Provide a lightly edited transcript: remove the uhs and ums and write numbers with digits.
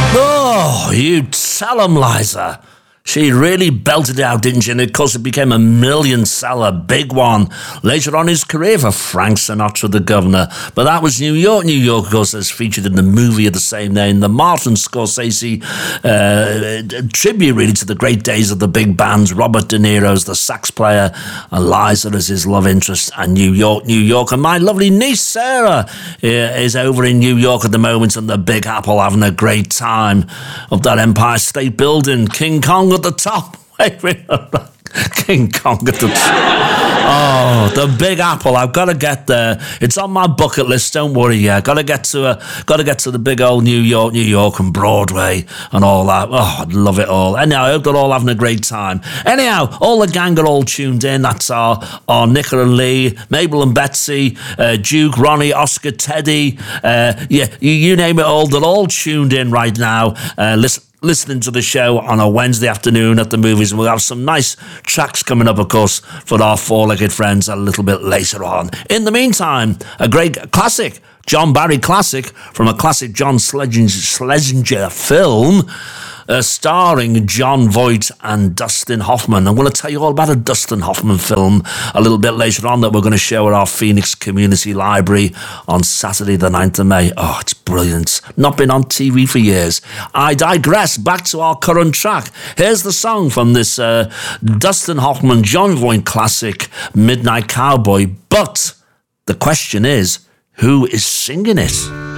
Oh, you tell 'em, Liza. She really belted it out, didn't she? And of course it became a million-seller, big one, later on in his career for Frank Sinatra, the Governor. But that was New York. New York, of course, is featured in the movie of the same name, the Martin Scorsese tribute, really, to the great days of the big bands. Robert De Niro's the sax player, and Liza as his love interest, and New York, New York. And my lovely niece, Sarah, is over in New York at the moment in the Big Apple, having a great time up that Empire State Building. King Kong at the top. King Kong at the top. Oh, the Big Apple. I've got to get there. It's on my bucket list. Don't worry. Yeah, got to get to the big old New York, and Broadway and all that. Oh, I'd love it all. Anyhow, I hope they're all having a great time. Anyhow, all the gang are all tuned in. That's our Nicola and Lee, Mabel and Betsy, Duke, Ronnie, Oscar, Teddy. You name it all. They're all tuned in right now. Listening to the show on a Wednesday afternoon at the movies. We'll have some nice tracks coming up, of course, for our four-legged friends a little bit later on. In the meantime, a great classic, John Barry classic, from a classic John Schlesinger film, starring Jon Voight and Dustin Hoffman. I'm going to tell you all about a Dustin Hoffman film a little bit later on that we're going to show at our Phoenix Community Library on Saturday the 9th of May. Oh, it's brilliant. Not been on TV for years. I digress. Back to our current track. Here's the song from this Dustin Hoffman, Jon Voight classic, Midnight Cowboy. But the question is, who is singing it?